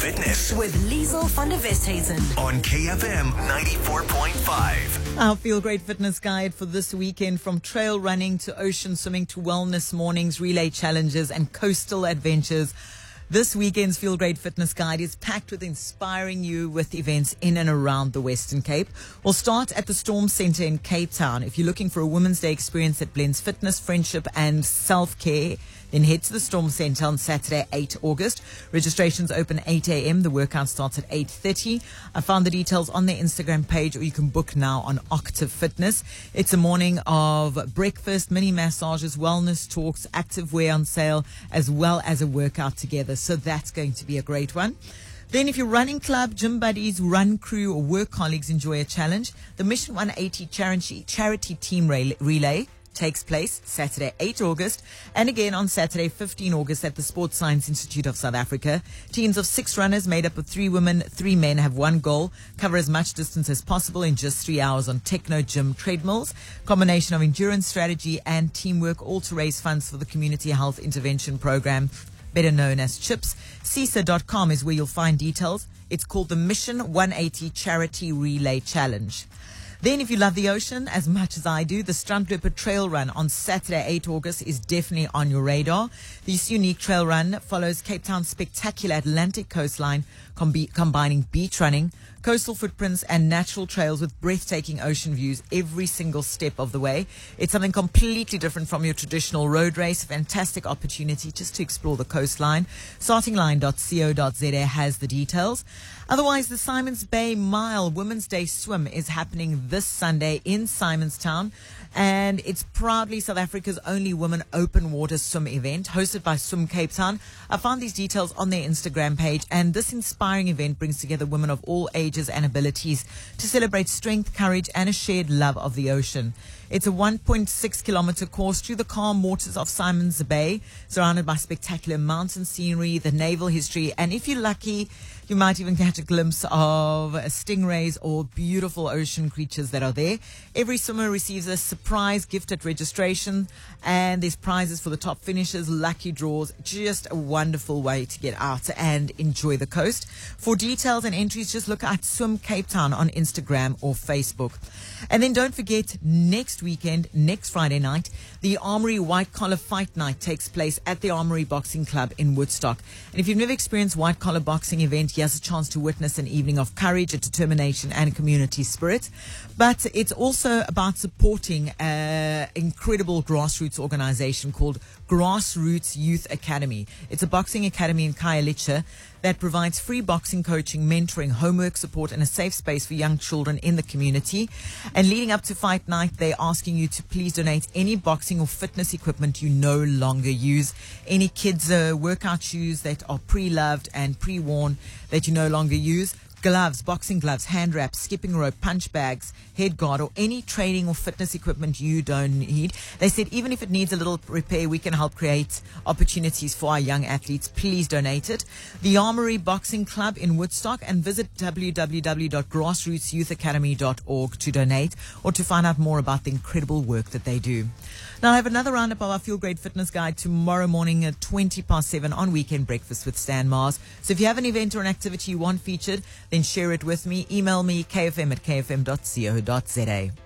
Fitness with Liesel van der Westhuizen on KFM 94.5. Our Feel Great Fitness Guide for this weekend, from trail running to ocean swimming to wellness mornings, relay challenges and coastal adventures. This weekend's Feel Great Fitness Guide is packed with inspiring you with events in and around the Western Cape. We'll start at the Storm Centre in Cape Town. If you're looking for a Women's Day experience that blends fitness, friendship and self-care, then head to the Storm Centre on Saturday, 8 August. Registrations open 8 a.m. The workout starts at 8:30. I found the details on their Instagram page, or you can book now on Octave Fitness. It's a morning of breakfast, mini massages, wellness talks, active wear on sale, as well as a workout together. So that's going to be a great one. Then if your running club, gym buddies, run crew or work colleagues enjoy a challenge, the Mission 180 charity team relay takes place Saturday, 8 August, and again on Saturday, 15 August at the Sports Science Institute of South Africa. Teams of 6 runners made up of 3 women, 3 men have one goal: cover as much distance as possible in just 3 hours on techno gym treadmills. Combination of endurance strategy and teamwork, all to raise funds for the Community Health Intervention Program, better known as CHIPS. CISA.com is where you'll find details. It's called the Mission 180 Charity Relay Challenge. Then if you love the ocean as much as I do, the Strandloper Trail Run on Saturday, 8 August is definitely on your radar. This unique trail run follows Cape Town's spectacular Atlantic coastline, combining beach running, coastal footprints and natural trails with breathtaking ocean views every single step of the way. It's something completely different from your traditional road race. A fantastic opportunity just to explore the coastline. Startingline.co.za has the details. Otherwise, the Simons Bay Mile Women's Day Swim is happening this Sunday in Simonstown, and it's proudly South Africa's only women open water swim event, hosted by Swim Cape Town. I found these details on their Instagram page, and this inspiring event brings together women of all ages and abilities to celebrate strength, courage and a shared love of the ocean. It's a 1.6 kilometer course through the calm waters of Simons Bay, surrounded by spectacular mountain scenery, the naval history, and if you're lucky, you might even catch a glimpse of stingrays or beautiful ocean creatures that are there. Every swimmer receives a surprise gift at registration, and there's prizes for the top finishers, lucky draws. Just a wonderful way to get out and enjoy the coast. For details and entries, just look at Swim Cape Town on Instagram or Facebook. And then don't forget, next weekend, next Friday night, the Armory White Collar Fight Night takes place at the Armory Boxing Club in Woodstock. And if you've never experienced white collar boxing event, here's a chance to witness an evening of courage, determination and community spirit. But it's also about supporting an incredible grassroots organization called Grassroots Youth Academy. It's a boxing academy in Khayelitsha that provides free boxing coaching, mentoring, homework support and a safe space for young children in the community. And leading up to fight night, they're asking you to please donate any boxing or fitness equipment you no longer use. Any kids' workout shoes that are pre-loved and pre-worn that you no longer use. Gloves, boxing gloves, hand wraps, skipping rope, punch bags, head guard, or any training or fitness equipment you don't need. They said even if it needs a little repair, we can help create opportunities for our young athletes. Please donate it. The Armory Boxing Club in Woodstock, and visit www.grassrootsyouthacademy.org to donate or to find out more about the incredible work that they do. Now, I have another roundup of our Feel Great Fitness Guide tomorrow morning at 7:20 on Weekend Breakfast with Stan Mars. So if you have an event or an activity you want featured, then share it with me. Email me, kfm@kfm.co.za.